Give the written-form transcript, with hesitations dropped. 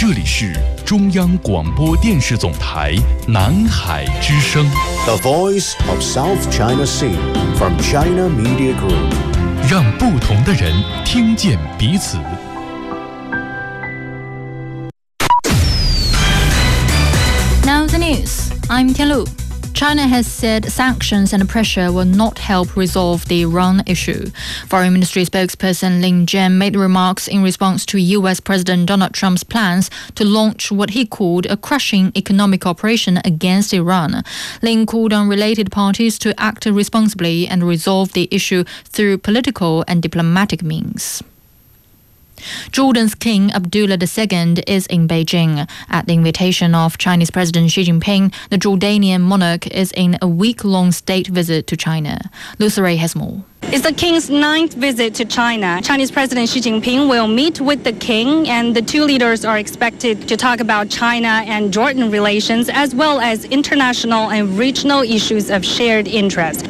这里是中央广播电视总台南海之声 The Voice of South China Sea from China Media Group， 让不同的人听见彼此。 Now the news. I'm Tianlu. China has said sanctions and pressure will not help resolve the Iran issue. Foreign Ministry spokesperson Lin Jian made remarks in response to US President Donald Trump's plans to launch what he called a crushing economic operation against Iran. Lin called on related parties to act responsibly and resolve the issue through political and diplomatic means. Jordan's King Abdullah II is in Beijing. At the invitation of Chinese President Xi Jinping, the Jordanian monarch is in a week-long state visit to China. Lucere has more. It's the king's 9th visit to China. Chinese President Xi Jinping will meet with the king, and the two leaders are expected to talk about China and Jordan relations, as well as international and regional issues of shared interest.